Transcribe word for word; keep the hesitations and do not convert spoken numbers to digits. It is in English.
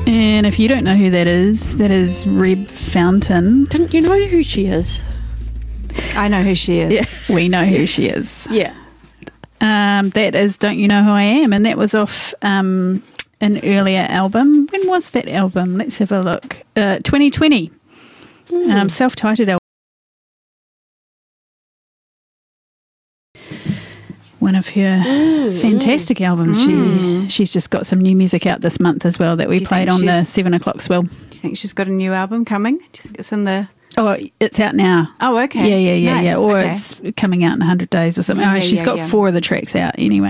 And if you don't know who that is, that is Reb Fountain. Didn't you know who she is? I know who she is. Yeah, we know who she is. Yeah. Um, that is Don't You Know Who I Am, and that was off um, an earlier album. When was that album? Let's have a look. Uh, twenty twenty. Mm. Um, self-titled album. One of her mm, fantastic mm. albums. Mm. She she's just got some new music out this month as well that we played on the seven o'clock swell. Do you think she's got a new album coming? Do you think it's in the? Oh, it's out now. Oh, okay. Yeah, yeah, yeah, nice. yeah. Or okay. it's coming out in a hundred days or something. Yeah, oh, she's yeah, got yeah. four of the tracks out anyway.